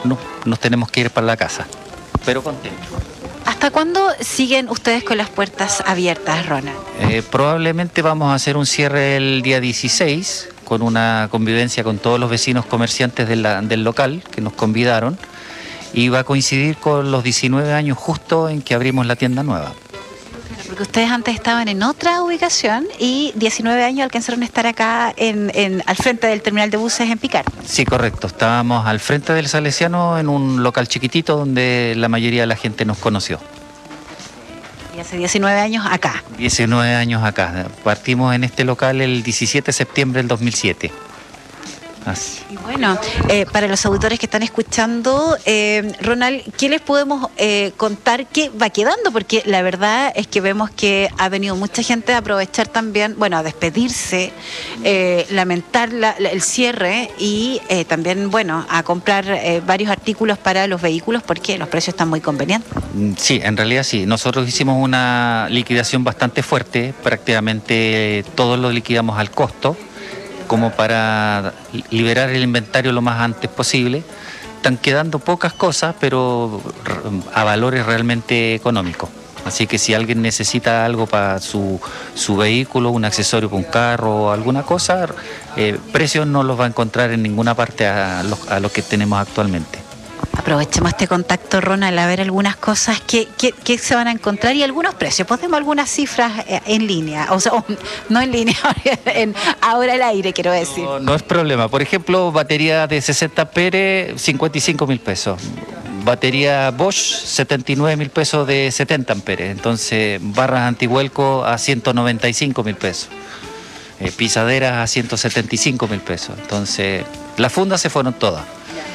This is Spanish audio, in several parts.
nos tenemos que ir para la casa, pero contentos. ¿Hasta cuándo siguen ustedes con las puertas abiertas, Ronald? Probablemente vamos a hacer un cierre el día 16, con una convivencia con todos los vecinos comerciantes del local que nos convidaron, y va a coincidir con los 19 años justo en que abrimos la tienda nueva. Porque ustedes antes estaban en otra ubicación y 19 años alcanzaron a estar acá al frente del terminal de buses en Picar. Sí, correcto. Estábamos al frente del Salesiano en un local chiquitito donde la mayoría de la gente nos conoció. Y hace 19 años acá. 19 años acá. Partimos en este local el 17 de septiembre del 2007. Así. Y bueno, para los auditores que están escuchando, Ronald, ¿qué les podemos contar que va quedando? Porque la verdad es que vemos que ha venido mucha gente a aprovechar también, bueno, a despedirse, lamentar el cierre y también, bueno, a comprar varios artículos para los vehículos porque los precios están muy convenientes. Sí, en realidad sí. Nosotros hicimos una liquidación bastante fuerte, prácticamente todo lo liquidamos al costo, como para liberar el inventario lo más antes posible. Están quedando pocas cosas, pero a valores realmente económicos. Así que si alguien necesita algo para su vehículo, un accesorio para un carro o alguna cosa, precios no los va a encontrar en ninguna parte a los que tenemos actualmente. Aprovechemos este contacto, Ronald, a ver algunas cosas que se van a encontrar y algunos precios. Ponemos algunas cifras en línea, o sea, no en línea, ahora al aire, quiero decir. No es problema. Por ejemplo, batería de 60 amperes, 55.000 pesos. Batería Bosch, 79.000 pesos de 70 amperes. Entonces, barras antivuelco a 195.000 pesos. Pisaderas a 175.000 pesos. Entonces, las fundas se fueron todas.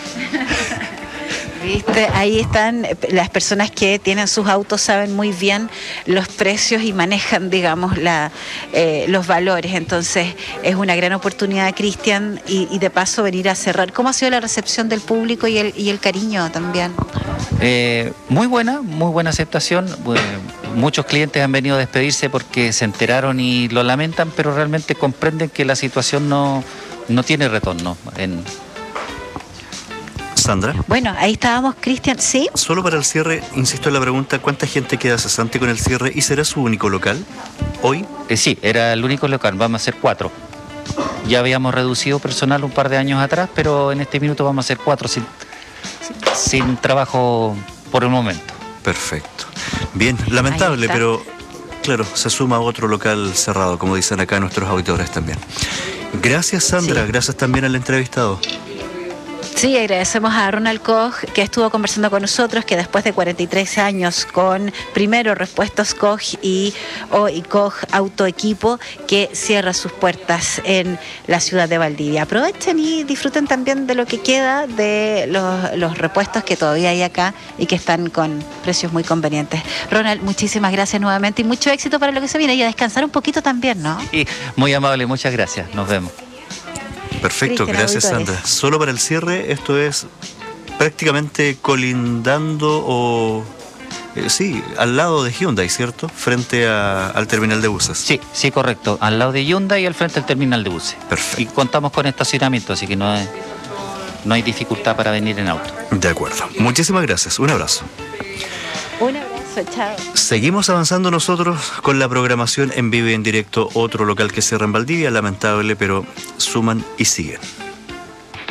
¿Viste? Ahí están las personas que tienen sus autos, saben muy bien los precios y manejan, digamos, los valores. Entonces es una gran oportunidad, Cristian, y de paso venir a cerrar. ¿Cómo ha sido la recepción del público y el cariño también? Muy buena aceptación. Muchos clientes han venido a despedirse porque se enteraron y lo lamentan, pero realmente comprenden que la situación no tiene retorno. Sandra. Bueno, ahí estábamos, Cristian, ¿sí? Solo para el cierre, insisto en la pregunta, ¿cuánta gente queda cesante con el cierre y será su único local hoy? Sí, era el único local, vamos a hacer 4. Ya habíamos reducido personal un par de años atrás, pero en este minuto vamos a hacer 4 sin trabajo por el momento. Perfecto. Bien, lamentable, pero claro, se suma otro local cerrado, como dicen acá nuestros auditores también. Gracias, Sandra, sí. Gracias también al entrevistado. Sí, agradecemos a Ronald Koch, que estuvo conversando con nosotros, que después de 43 años con primero Repuestos Koch y Koch Autoequipo, que cierra sus puertas en la ciudad de Valdivia. Aprovechen y disfruten también de lo que queda de los repuestos que todavía hay acá y que están con precios muy convenientes. Ronald, muchísimas gracias nuevamente y mucho éxito para lo que se viene y a descansar un poquito también, ¿no? Sí, muy amable, muchas gracias. Nos vemos. Perfecto, gracias, Sandra. Solo para el cierre, esto es prácticamente colindando o... sí, al lado de Hyundai, ¿cierto? Frente al terminal de buses. Sí, correcto. Al lado de Hyundai y al frente del terminal de buses. Perfecto. Y contamos con estacionamiento, así que no hay dificultad para venir en auto. De acuerdo. Muchísimas gracias. Un abrazo. Un abrazo, chao. Seguimos avanzando nosotros con la programación en vivo y en directo. Otro local que cierra en Valdivia, lamentable, pero suman y siguen.